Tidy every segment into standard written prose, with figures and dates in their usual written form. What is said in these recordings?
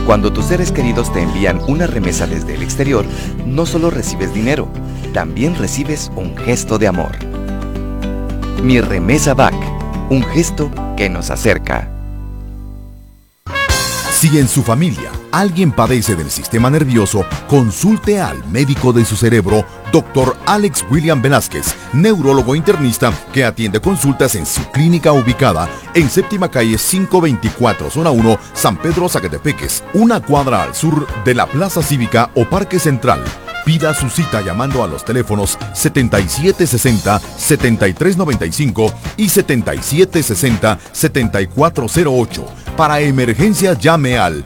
Cuando tus seres queridos te envían una remesa desde el exterior, no solo recibes dinero, también recibes un gesto de amor. Mi Remesa Back, un gesto que nos acerca. Si en su familia alguien padece del sistema nervioso, consulte al médico de su cerebro, Dr. Alex William Velázquez, neurólogo internista que atiende consultas en su clínica ubicada en Séptima Calle 524, Zona 1, San Pedro Zacatepeques, una cuadra al sur de la Plaza Cívica o Parque Central. Pida su cita llamando a los teléfonos 7760-7395 y 7760-7408. Para emergencia llame al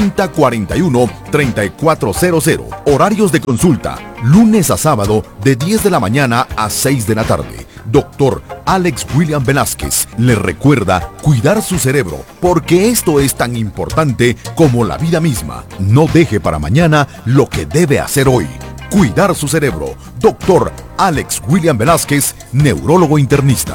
3041-3400. Horarios de consulta, lunes a sábado de 10 de la mañana a 6 de la tarde. Dr. Alex William Velázquez le recuerda cuidar su cerebro, porque esto es tan importante como la vida misma. No deje para mañana lo que debe hacer hoy. Cuidar su cerebro. Dr. Alex William Velázquez, neurólogo internista.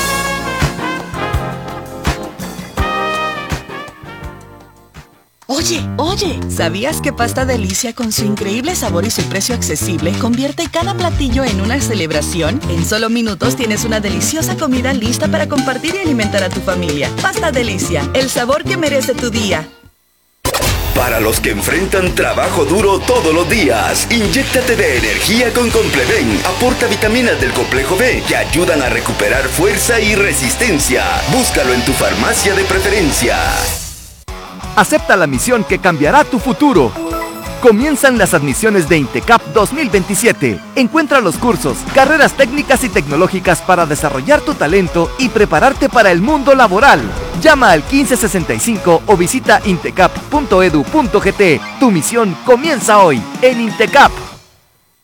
Oye, ¿sabías que Pasta Delicia con su increíble sabor y su precio accesible convierte cada platillo en una celebración? En solo minutos tienes una deliciosa comida lista para compartir y alimentar a tu familia. Pasta Delicia, el sabor que merece tu día. Para los que enfrentan trabajo duro todos los días, inyéctate de energía con Compleven. Aporta vitaminas del complejo B que ayudan a recuperar fuerza y resistencia. Búscalo en tu farmacia de preferencia. Acepta la misión que cambiará tu futuro. Comienzan las admisiones de INTECAP 2027. Encuentra los cursos, carreras técnicas y tecnológicas para desarrollar tu talento y prepararte para el mundo laboral. Llama al 1565 o visita intecap.edu.gt. Tu misión comienza hoy en INTECAP.